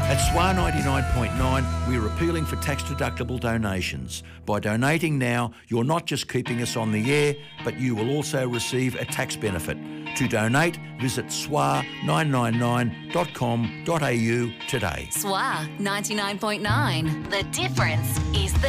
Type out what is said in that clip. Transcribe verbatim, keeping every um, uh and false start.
At S W A ninety-nine point nine, we're appealing for tax-deductible donations. By donating now, you're not just keeping us on the air, but you will also receive a tax benefit. To donate, visit S W A nine nine nine dot com dot a u today. S W A ninety-nine point nine. The difference is the